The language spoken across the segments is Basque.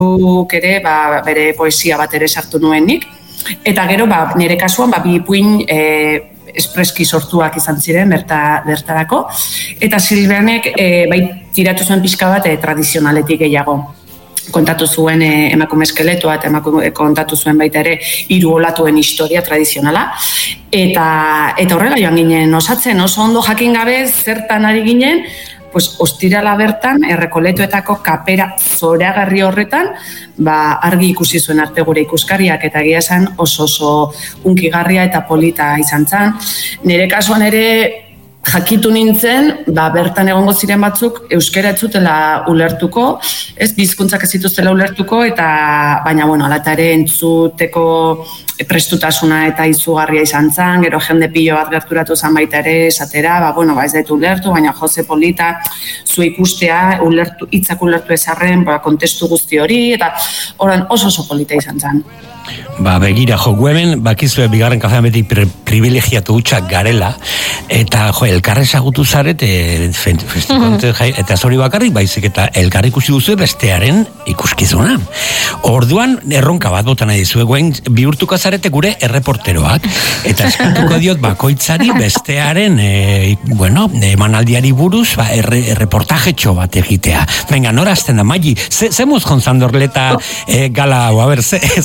ere bere poesia bat ere sartu nuenik. Eta gero, nire kasuan, bi ipuin espreski sortuak izan ziren bertarako. Eta Silbenek tiratu zuen pixka bat tradizionaletik gehiago. Kontatu zuen emakume eskeletoa eta kontatu zuen baita ere 3 olatuen historia tradizionala. Eta horrela joan ginen osatzen, oso ondo jakin gabe zertan ari ginen, ostirala bertan, Errekoletoetako kapera zoragarri horretan, argi ikusi zuen arte gure ikuskariak eta egia esan oso hunkigarria eta polita izan zen. Nire kasuan ere jakitu nintzen, bertan egongo ziren batzuk euskara ez zutela ulertuko, hizkuntzak ez zituztela ulertuko, baina, alata ere entzuteko prestutasuna eta izugarria izan zen, gero jende pilo bat gerturatu zen baita ere, esatera, ez dut ulertu, baina Jose polita, zu ikustea, hitzak ulertu ezarren, kontestu guzti hori, eta oran oso polita izan zen. Begira, gu hemen, bakizue bigarren kafean beti privilegiatu hutsak garela, eta elkarre ezagutu zaret, eta zori bakarrik, baizik eta elkarri ikusi duzu bestearen ikuskizuna. Orduan, erronka bat botan nahi dizue, guen bihurtuko zarete gure erreporteroak, eta eskatuko diot bakoitzari bestearen, emanaldiari buruz, erreportajetxo bat egitea. Venga, nora azten da, Maggi, ze muz jonzandorleta gala, a ber,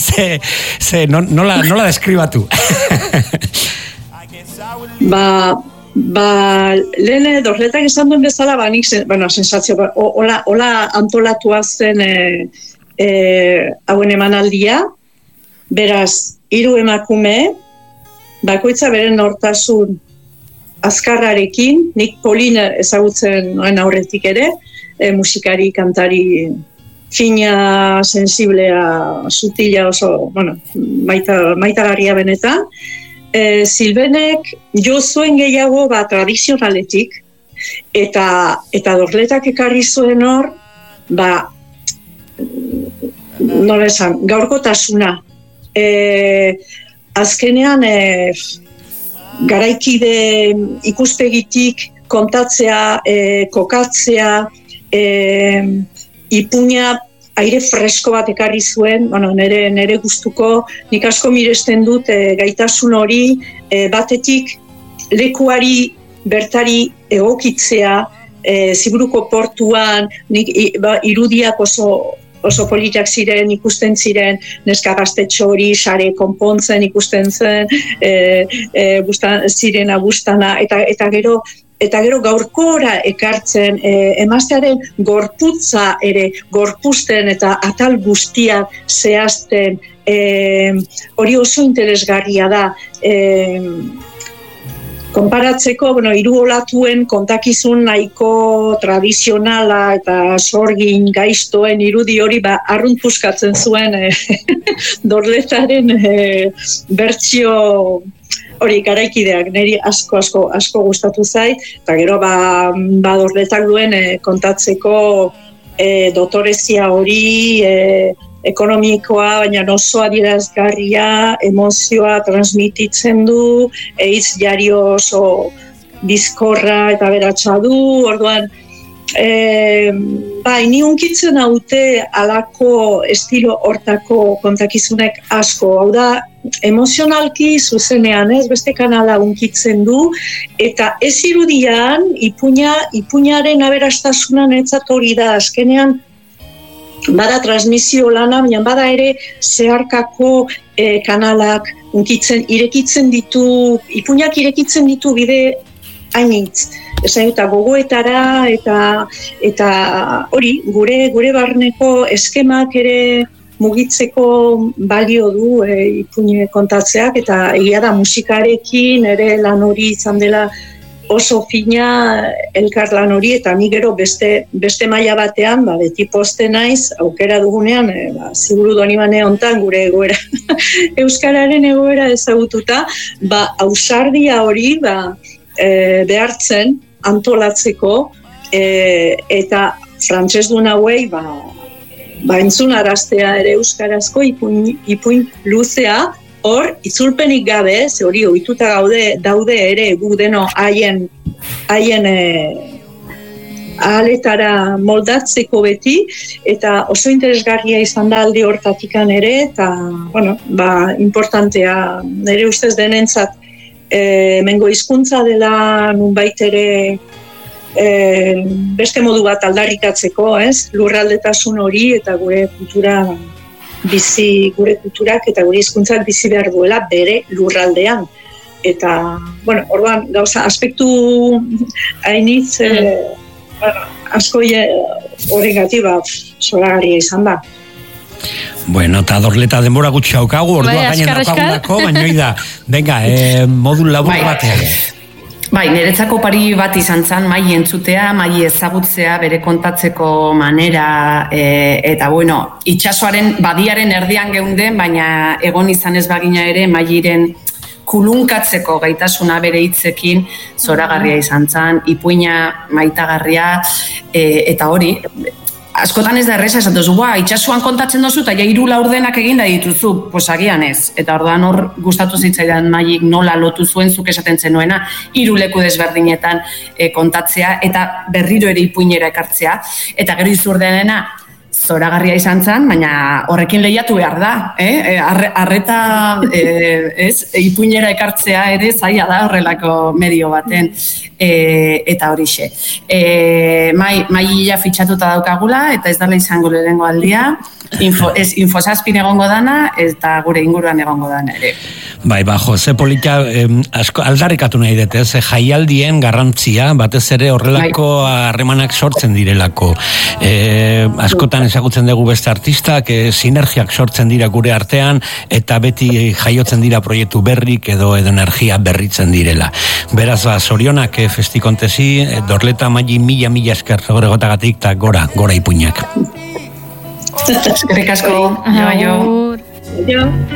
nola deskribatu? Lehen dorletak esan duen bezala, nik sensazio, hola antolatua zen hauen emanaldia, beraz, 3 emakume, bakoitza beren nortasun azkarrarekin, nik Polina ezagutzen noen aurretik ere, musikari, kantari, fina, sensiblea, sutila oso, maitagarria benetan. Silbenek jo zuen gehiago tradizionaletik, eta dorletak ekarri zuen hor, nola esan, gaurkotasuna. Azkenean, garaikide ikuspegitik kontatzea, kokatzea, ipuina aire fresko bat ekarri zuen, nire gustuko, nik asko miresten dut gaitasun hori, batetik lekuari bertari egokitzea, Ziburuko portuan, irudiak oso politak ziren, ikusten ziren, neska gaztetxo hori, sare konpontzen ikusten zen, zirena bustana, eta gero gaurkora ekartzen, emaztearen gorputza ere gorpuzten eta atal guztiak zehazten, hori oso interesgarria da. Konparatzeko, 3 olatuen kontakizun nahiko tradizionala eta sorgin gaiztoen irudi hori arrunt puskatzen zuen dorletaren bertsio hori garaikideak niri asko gustatu zait, eta gero dorletak duen kontatzeko dotorezia hori, ekonomikoa, baina oso adierazgarria, emozioa transmititzen du, hitz jari oso bizkorra eta beratsa du, orduan, ni hunkitzen haute alako estilo hortako kontakizunek asko, hau da, emozionalki zuzenean, beste kanala hunkitzen du, eta ez irudian, ipuñaren aberastasunan etzat hori da, azkenean, bada transmisio lana, baina bada ere zeharkako kanalak irekitzen ditu, ipuñak irekitzen ditu bide hainitz. Esan eta gogoetara eta hori, gure barneko eskemak ere mugitzeko balio du ipuñe kontatzeak, eta egia da musikarekin ere lan hori izan dela oso fina elkar lan hori, eta ni gero beste maila batean, beti poste naiz, aukera dugunean, Ziburu Donibane hontan gure egoera, euskararen egoera ezagututa, ausardia hori behartzen antolatzeko, eta frantsesdun hauei entzunaraztea ere euskarazko ipuin luzea, hor, itzulpenik gabe, ze hori ohituta daude ere gu deno haien ahaletara moldatzeko beti, eta oso interesgarria izan da alde hortatikan ere, eta, bueno, importantea, nire ustez denentzat, mengo hizkuntza dela nunbait ere beste modu bat aldarrikatzeko, ez? Lurraldetasun hori eta gure kulturak eta gure hizkuntzak bizi behar duela bere lurraldean. Eta, bueno, orduan, gauza, aspektu hainitz, asko horregatik zoragarria izan da. Bueno, eta Dorleta denbora gutxi haukagu, ordua gainen daukagulako, baina da, venga, modul labur batean. Bai, niretzako pari bat izan zen, mai entzutea, mai ezagutzea, bere kontatzeko manera, eta bueno, itsasoaren badiaren erdian geunden, baina egon izan ez bagina ere, mairen kulunkatzeko gaitasuna bere hitzekin zoragarria izan zen, ipuina maitagarria, eta hori, askotan ez da erreza, esan duzu, itxasuan kontatzen dozu, eta ja 3 laurdenak egin da dituzu, pues agian ez. Eta orduan hor gustatu zitzaidan Maik nola lotu zuen zuk esaten zenuena, 3 leku desberdinetan kontatzea, eta berriro ere ipuinera ekartzea. Eta gero izurdenena, zoragarria izan zen, baina horrekin lehiatu behar da. Arreta ipuinera ekartzea ere zaila da horrelako medio baten. Eta horixe. Maia fitxatuta daukagula, eta ez dala izango lehenengo aldia. Infosazpin egongo dana, eta gure inguruan egongo dana ere. Bai, ze polita aldarrikatu nahi dut, jaialdien garrantzia, batez ere horrelako harremanak sortzen direlako. Askotan ezagutzen dugu beste artistak, sinergiak sortzen dira gure artean, eta beti jaiotzen dira proiektu berrik edo energia berritzen direla. Beraz, zorionak festikontesi, Dorleta Mai mila esker horregotagatik, eta gora ipuinak. Eskerrik asko. Jo.